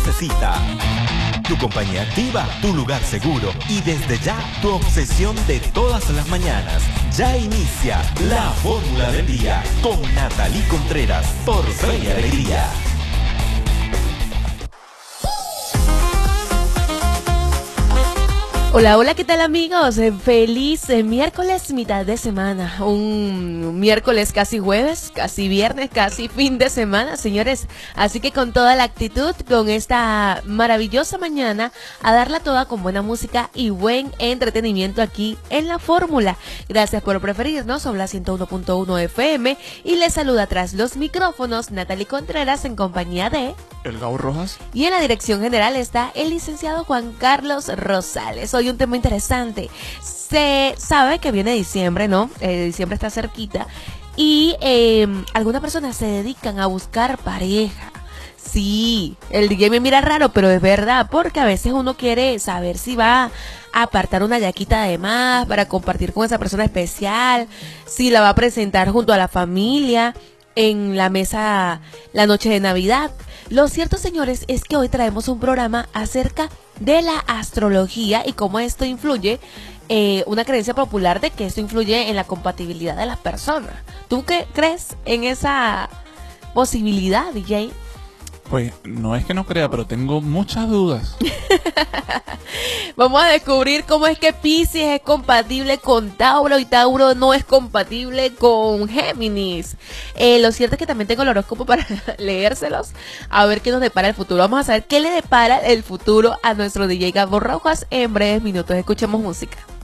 necesita. Tu compañía activa, tu lugar seguro y desde ya tu obsesión de todas las mañanas. Ya inicia la fórmula del día con Natalie Contreras por Fe y Alegría. Hola, hola, ¿qué tal amigos? Feliz miércoles, mitad de semana. Un miércoles casi jueves, casi viernes, casi fin de semana, señores. Así que con toda la actitud, con esta maravillosa mañana, a darla toda con buena música y buen entretenimiento aquí en La Fórmula. Gracias por preferirnos, son la 101.1 FM y les saluda tras los micrófonos Natalie Contreras en compañía de... El Gabo Rojas. Y en la dirección general está el licenciado Juan Carlos Rosales. Hoy un tema interesante. Se sabe que viene diciembre, ¿no? Diciembre está cerquita. Y algunas personas se dedican a buscar pareja. Sí, el DJ me mira raro, pero es verdad, porque a veces uno quiere saber si va a apartar una yaquita de más para compartir con esa persona especial, si la va a presentar junto a la familia en la mesa la noche de Navidad. Lo cierto, señores, es que hoy traemos un programa acerca de la astrología y cómo esto influye, una creencia popular de que esto influye en la compatibilidad de las personas. ¿Tú qué crees en esa posibilidad, DJ? Pues no es que no crea, pero tengo muchas dudas. Vamos a descubrir cómo es que Piscis es compatible con Tauro y Tauro no es compatible con Géminis. Lo cierto es que también tengo el horóscopo para leérselos, a ver qué nos depara el futuro. Vamos a saber qué le depara el futuro a nuestro DJ Gabo Rojas en breves minutos. Escuchemos música.